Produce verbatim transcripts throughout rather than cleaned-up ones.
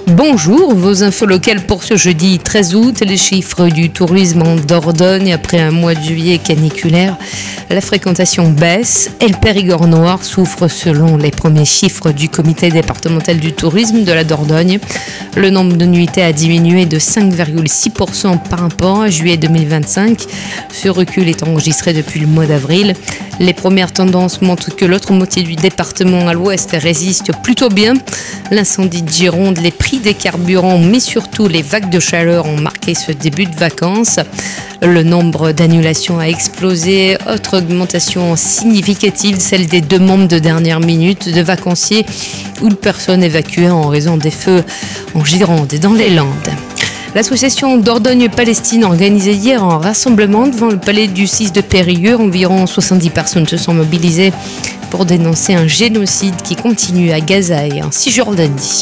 Bonjour, vos infos locales pour ce jeudi treize août. Les chiffres du tourisme en Dordogne après un mois de juillet caniculaire. La fréquentation baisse et le Périgord noir souffre selon les premiers chiffres du comité départemental du tourisme de la Dordogne. Le nombre de nuitées a diminué de cinq virgule six pour cent par rapport à juillet deux mille vingt-cinq. Ce recul est enregistré depuis le mois d'avril. Les premières tendances montrent que l'autre moitié du département à l'ouest résiste plutôt bien. L'incendie de Gironde, les prix des carburants, mais surtout les vagues de chaleur ont marqué ce début de vacances. Le nombre d'annulations a explosé. Autre augmentation significative, celle des demandes de dernière minute de vacanciers ou de personnes évacuées en raison des feux en Gironde et dans les Landes. L'association Dordogne-Palestine a organisé hier un rassemblement devant le palais du six de Périgueux. Environ soixante-dix personnes se sont mobilisées pour dénoncer un génocide qui continue à Gaza et en Cisjordanie.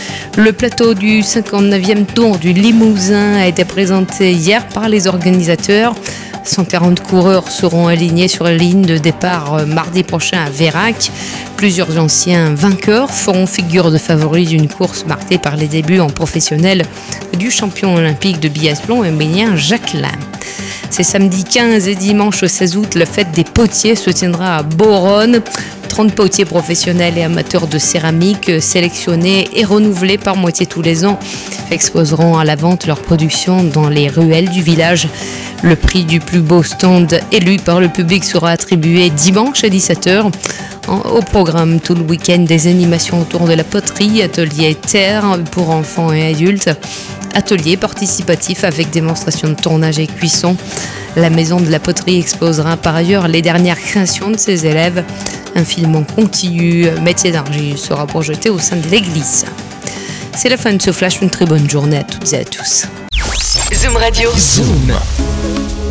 Le plateau du cinquante-neuvième Tour du Limousin a été présenté hier par les organisateurs. cent quarante coureurs seront alignés sur la ligne de départ mardi prochain à Vérac. Plusieurs anciens vainqueurs feront figure de favoris d'une course marquée par les débuts en professionnel du champion olympique de biathlon Emilien Jacquelin. C'est samedi quinze et dimanche seize août, la fête des potiers se tiendra à Beauronne. trente potiers professionnels et amateurs de céramique sélectionnés et renouvelés par moitié tous les ans exposeront à la vente leur production dans les ruelles du village. Le prix du plus beau stand élu par le public sera attribué dimanche à dix-sept heures. Au programme tout le week-end, des animations autour de la poterie, ateliers terre pour enfants et adultes, ateliers participatifs avec démonstration de tournage et cuisson. La maison de la poterie exposera par ailleurs les dernières créations de ses élèves. Un film en continu, métier d'argile, sera projeté au sein de l'église. C'est la fin de ce flash, une très bonne journée à toutes et à tous. Zoom Radio. Zoom.